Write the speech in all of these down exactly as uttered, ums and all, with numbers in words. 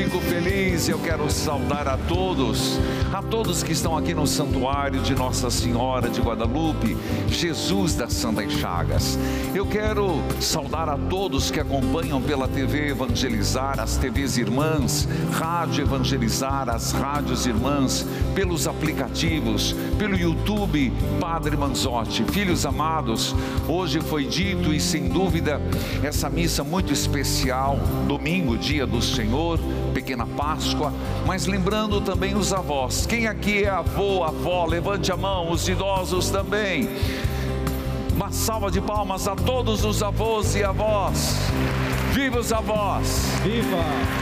fico feliz, eu quero saudar a todos, a todos que estão aqui no santuário de Nossa Senhora de Guadalupe, Jesus das Santas Chagas. Eu quero saudar a todos que acompanham pela T V Evangelizar, as T Vs irmãs, Rádio Evangelizar, as rádios irmãs, pelos aplicativos, pelo YouTube Padre Manzotti. Filhos amados, hoje foi dito e sem dúvida essa missa muito especial, domingo, dia do Senhor, pequena Páscoa, mas lembrando também os avós. Quem aqui é avô, avó, levante a mão, os idosos também. Uma salva de palmas a todos os avós e avós. Viva os avós! Viva!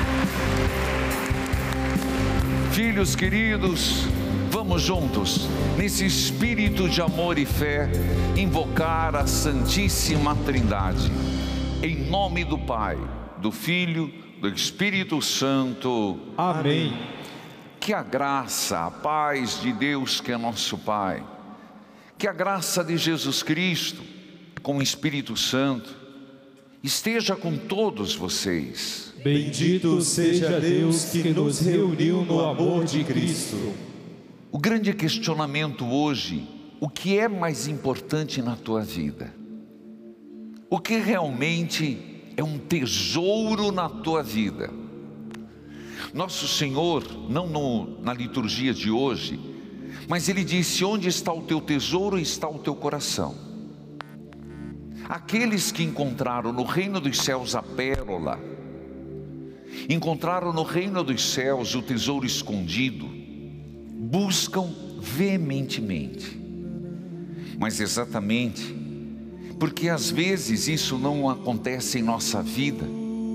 Filhos queridos, vamos juntos, nesse espírito de amor e fé, invocar a Santíssima Trindade. Em nome do Pai, do Filho, do Espírito Santo. Amém. Que a graça, a paz de Deus que é nosso Pai, que a graça de Jesus Cristo, com o Espírito Santo, esteja com todos vocês. Bendito seja Deus que nos reuniu no amor de Cristo. O grande questionamento hoje: o que é mais importante na tua vida? O que realmente é um tesouro na tua vida? Nosso Senhor, não no, na liturgia de hoje, mas Ele disse: onde está o teu tesouro, está o teu coração. Aqueles que encontraram no reino dos céus a pérola, encontraram no reino dos céus o tesouro escondido, buscam veementemente. Mas exatamente porque às vezes isso não acontece em nossa vida,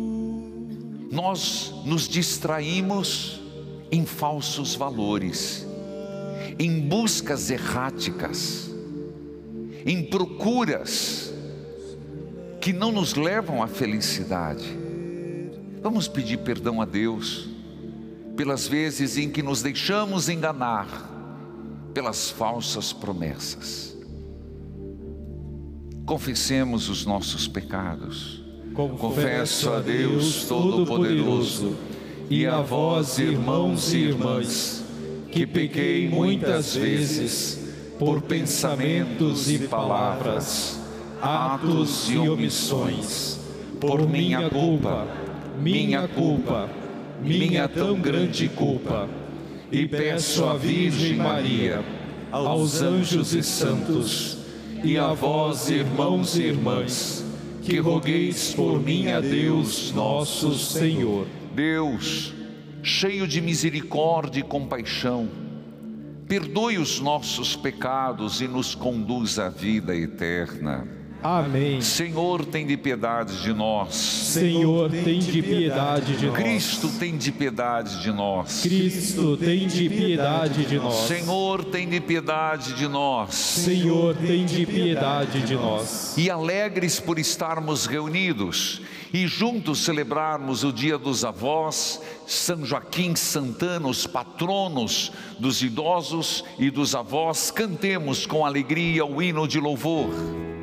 nós nos distraímos em falsos valores, em buscas erráticas, em procuras que não nos levam à felicidade. Vamos pedir perdão a Deus pelas vezes em que nos deixamos enganar pelas falsas promessas. Confessemos os nossos pecados. Confesso a Deus Todo-Poderoso e a vós, irmãos e irmãs, que pequei muitas vezes por pensamentos e palavras, atos e omissões, por minha culpa, minha culpa, minha tão grande culpa, e peço à Virgem Maria, aos anjos e santos, e a vós, irmãos e irmãs, que rogueis por mim a Deus nosso Senhor. Deus, cheio de misericórdia e compaixão, perdoe os nossos pecados e nos conduz à vida eterna. Amém. Senhor, tem de piedade de nós. Senhor, tem de piedade de nós. Cristo, tem de piedade de nós. Cristo, tem de piedade de nós. Senhor, tem de piedade de nós. Senhor, tem de piedade de nós. E alegres por estarmos reunidos e juntos celebrarmos o dia dos avós, São Joaquim Santana, os patronos dos idosos e dos avós, cantemos com alegria o hino de louvor.